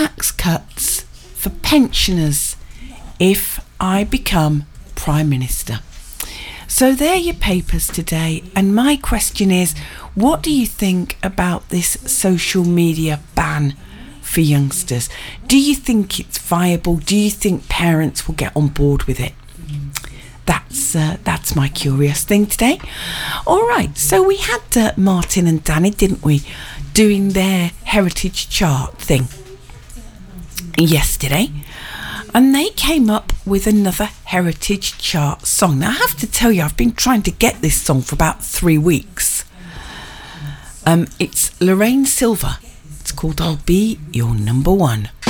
tax cuts for pensioners if I become Prime Minister. So they're your papers today, and my question is, what do you think about this social media ban for youngsters? Do you think it's viable? Do you think parents will get on board with it? That's my curious thing today. All right, so we had Martin and Danny, didn't we, doing their heritage chart thing yesterday, and they came up with another heritage chart song. Now I have to tell you, I've been trying to get this song for about 3 weeks. It's Lorraine Silver. It's called I'll Be Your Number One.